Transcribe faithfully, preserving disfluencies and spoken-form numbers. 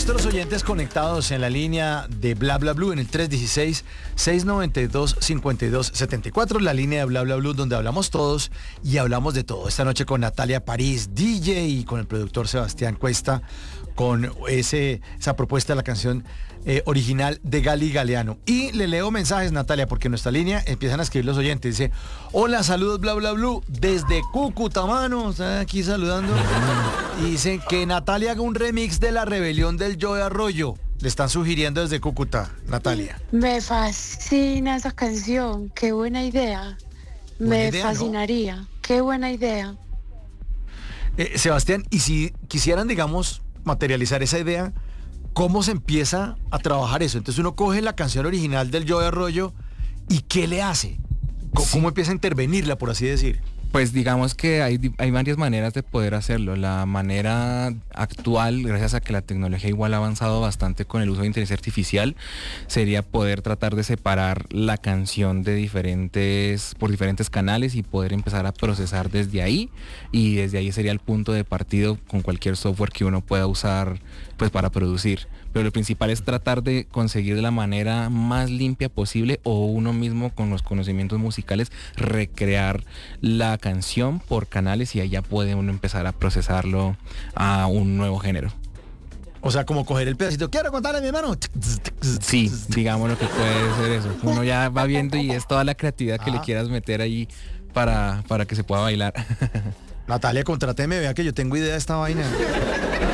nuestros oyentes conectados en la línea de Bla Bla Blue en el tres uno seis, seis nueve dos, cinco dos siete cuatro, la línea de Bla Bla Blue donde hablamos todos y hablamos de todo. Esta noche con Natalia París, D J, y con el productor Sebastián Cuesta, con ese, esa propuesta de la canción eh, original de Gali Galeano. Y le leo mensajes, Natalia, porque en nuestra línea empiezan a escribir los oyentes. Dice: hola, saludos Bla Bla Blue desde Cúcuta, mano. Está aquí saludando. Y dice que Natalia haga un remix de La Rebelión del Joe Arroyo. Le están sugiriendo desde Cúcuta, Natalia. Me fascina esa canción, qué buena idea. Buena Me idea, fascinaría, ¿no? Qué buena idea. Eh, Sebastián, y si quisieran, digamos, materializar esa idea, ¿cómo se empieza a trabajar eso? Entonces uno coge la canción original del Joe Arroyo y ¿qué le hace? ¿Cómo, Sí. cómo empieza a intervenirla, por así decir? Pues digamos que hay, di- hay varias maneras de poder hacerlo. La manera actual, gracias a que la tecnología igual ha avanzado bastante con el uso de inteligencia artificial, sería poder tratar de separar la canción de diferentes, por diferentes canales y poder empezar a procesar desde ahí, y desde ahí sería el punto de partido con cualquier software que uno pueda usar pues para producir. Pero lo principal es tratar de conseguir de la manera más limpia posible, o uno mismo con los conocimientos musicales recrear la canción por canales, y allá puede uno empezar a procesarlo a un nuevo género. O sea, como coger el pedacito, quiero contarle a mi hermano. Sí, digamos lo que puede ser eso. Uno ya va viendo y es toda la creatividad que Ah. le quieras meter ahí para, para que se pueda bailar. Natalia, contráteme, vea que yo tengo idea de esta vaina.